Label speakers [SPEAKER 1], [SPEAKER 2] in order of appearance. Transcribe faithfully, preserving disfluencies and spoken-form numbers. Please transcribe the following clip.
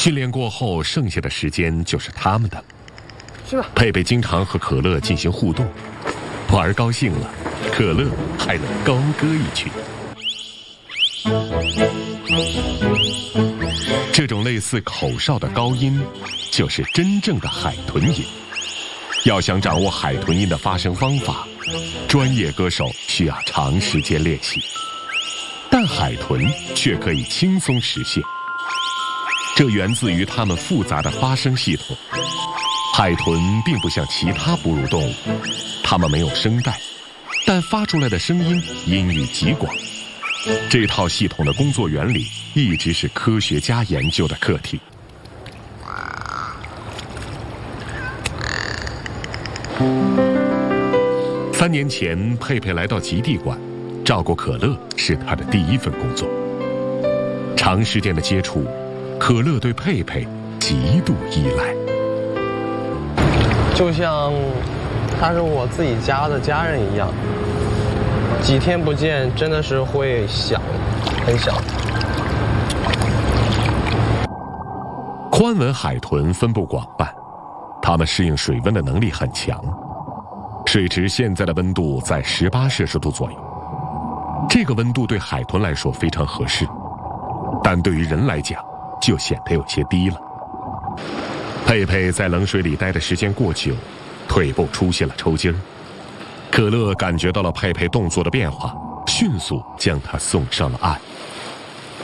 [SPEAKER 1] 训练过后，剩下的时间就是他们的。
[SPEAKER 2] 是吧？
[SPEAKER 1] 佩佩经常和可乐进行互动，玩高兴了，可乐还能高歌一曲。这种类似口哨的高音，就是真正的海豚音。要想掌握海豚音的发声方法，专业歌手需要长时间练习，但海豚却可以轻松实现。这源自于它们复杂的发声系统。海豚并不像其他哺乳动物，它们没有声带，但发出来的声音音域极广。这套系统的工作原理一直是科学家研究的课题。三年前，佩佩来到极地馆，照顾可乐是他的第一份工作。长时间的接触，可乐对佩佩极度依赖，
[SPEAKER 2] 就像他是我自己家的家人一样。几天不见，真的是会想，很想。
[SPEAKER 1] 宽吻海豚分布广泛，它们适应水温的能力很强。水池现在的温度在十八摄氏度左右，这个温度对海豚来说非常合适，但对于人来讲就显得有些低了。佩佩在冷水里待的时间过久，腿部出现了抽筋儿。可乐感觉到了佩佩动作的变化，迅速将他送上了岸。